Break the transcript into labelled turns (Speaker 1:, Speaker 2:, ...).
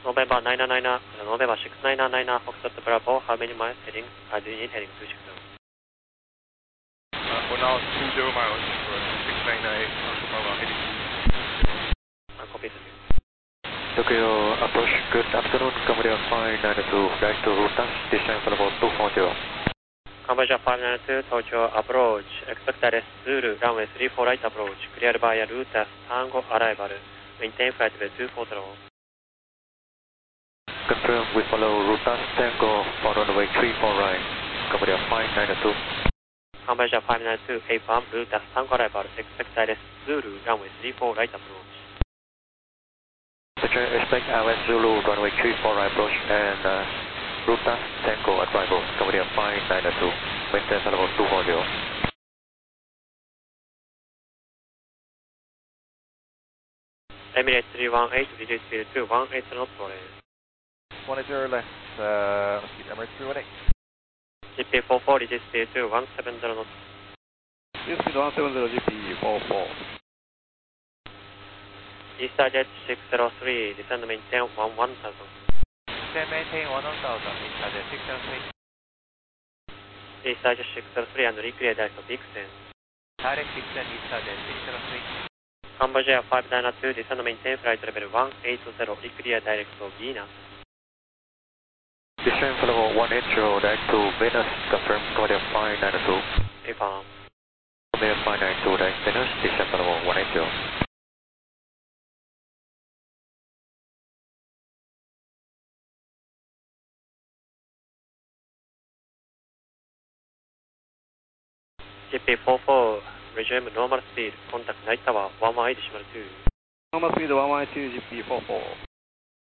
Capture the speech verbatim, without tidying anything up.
Speaker 1: November nine nine nine, November six nine nine, Foxtrot Bravo, how many miles heading, uh, do you need heading to Chicago?
Speaker 2: Uh, for now, two zero miles for six nine nine, Alpha Bravo heading to.
Speaker 1: Uh, copy to you.
Speaker 3: Tokyo approach, good afternoon, Cambodia five nine two, back to Rutas, descent for about two four zero.
Speaker 1: Cambodia five nine two, Tokyo approach, expect arrest Zulu, runway three four right approach, cleared via Rutas, Tango arrival, maintain flight level two four zero.
Speaker 3: Confirm, we follow Rutas, Tango, for runway three four right, Cambodia five nine two.
Speaker 1: Cambodia five nine two, A-Farm, Rutas, Tango arrival, expect arrest Zulu, runway three four right approach.
Speaker 3: Expect R S Zulu, runway three four right approach, and uh, Rutas, Tango arrival, Cambodia five nine two, maintain for about two four zero.
Speaker 1: Emirates three one eight, reduce speed to one eight knots for it.
Speaker 4: one eighty left, uh, Emirates three one eight.
Speaker 1: G P four four, reduce speed to one seven zero knots.
Speaker 4: Reduce speed one seven zero, G P four four.
Speaker 1: EasterJet six zero three, descend maintain one one thousand.
Speaker 4: Descend maintain one one thousand, EasterJet six zero three.
Speaker 1: EasterJet six zero three and reclear direct to Dixon.
Speaker 4: Direct Dixon, EasterJet six zero three.
Speaker 1: Cambodia five nine two, descend maintain flight level one eight zero, reclear direct to Venus.
Speaker 3: Descent for level one eight zero, direct to Venus, confirm Cambodia five nine two.
Speaker 1: A-Farm.
Speaker 3: Cambodia five nine two, direct Venus, descent for level one eight zero.
Speaker 1: G P four four, resume normal speed, contact night tower one one eight decimal two.
Speaker 4: Normal speed one one two, G P four four.